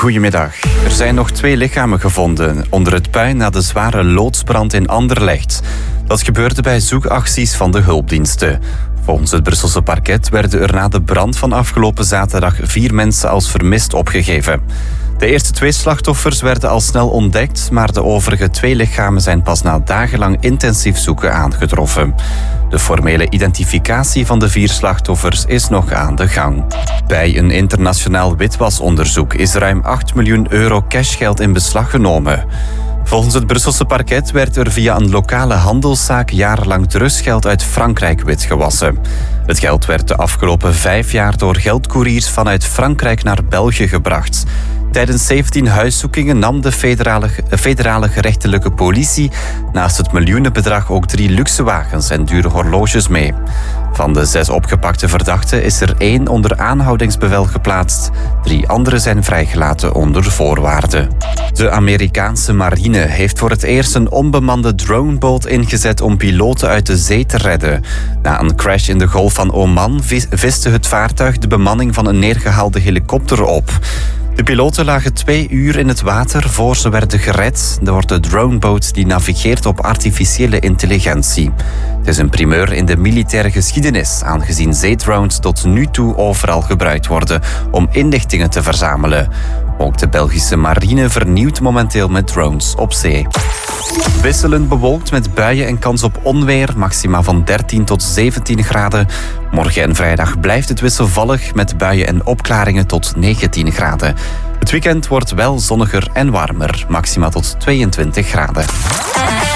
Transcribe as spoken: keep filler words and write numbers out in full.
Goedemiddag. Er zijn nog twee lichamen gevonden onder het puin na de zware loodsbrand in Anderlecht. Dat gebeurde bij zoekacties van de hulpdiensten. Volgens het Brusselse parket werden er na de brand van afgelopen zaterdag vier mensen als vermist opgegeven. De eerste twee slachtoffers werden al snel ontdekt, maar de overige twee lichamen zijn pas na dagenlang intensief zoeken aangetroffen. De formele identificatie van de vier slachtoffers is nog aan de gang. Bij een internationaal witwasonderzoek is ruim acht miljoen euro cashgeld in beslag genomen. Volgens het Brusselse parket werd er via een lokale handelszaak jarenlang drugsgeld uit Frankrijk witgewassen. Het geld werd de afgelopen vijf jaar door geldcouriers vanuit Frankrijk naar België gebracht. Tijdens zeventien huiszoekingen nam de federale, federale gerechtelijke politie naast het miljoenenbedrag ook drie luxe wagens en dure horloges mee. Van de zes opgepakte verdachten is er één onder aanhoudingsbevel geplaatst. Drie anderen zijn vrijgelaten onder voorwaarden. De Amerikaanse marine heeft voor het eerst een onbemande droneboot ingezet om piloten uit de zee te redden. Na een crash in de Golf van Oman viste het vaartuig de bemanning van een neergehaalde helikopter op. De piloten lagen twee uur in het water voor ze werden gered door de droneboot die navigeert op artificiële intelligentie. Het is een primeur in de militaire geschiedenis, aangezien zeedrones tot nu toe overal gebruikt worden om inlichtingen te verzamelen. Ook de Belgische marine vernieuwt momenteel met drones op zee. Wisselend bewolkt met buien en kans op onweer, maxima van dertien tot zeventien graden. Morgen en vrijdag blijft het wisselvallig met buien en opklaringen tot negentien graden. Het weekend wordt wel zonniger en warmer, maxima tot tweeëntwintig graden.